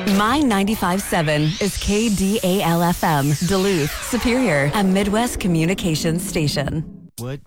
My 95.7 is KDAL-FM, Duluth, Superior, a Midwest communications station. What?